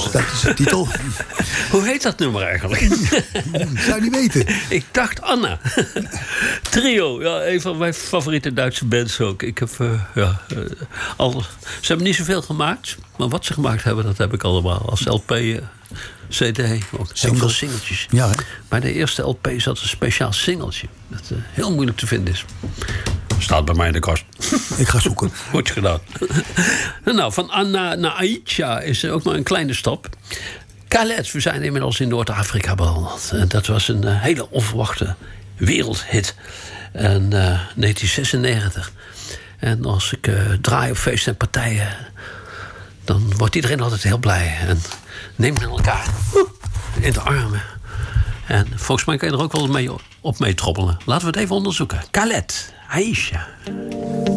Dat is de titel. Hoe heet dat nummer eigenlijk? Zou je niet weten. Ik dacht Anna. Trio, ja, een van mijn favoriete Duitse bands ook. Ik heb, ze hebben niet zoveel gemaakt. Maar wat ze gemaakt hebben, dat heb ik allemaal. Als LP, CD, ook heel veel singeltjes. Ja, hè? Bij de eerste LP zat een speciaal singeltje. Dat heel moeilijk te vinden is. Staat bij mij in de kast. Ik ga zoeken. Goed gedaan. Nou, van Anna naar Aitja is er ook maar een kleine stap. Khaled, we zijn inmiddels in Noord-Afrika beland. En dat was een hele onverwachte wereldhit. En 1996. En als ik draai op feesten en partijen, dan wordt iedereen altijd heel blij. En neemt elkaar in de armen. En volgens mij kan je er ook wel mee op meetroppelen. Laten we het even onderzoeken. Khaled, Aisha.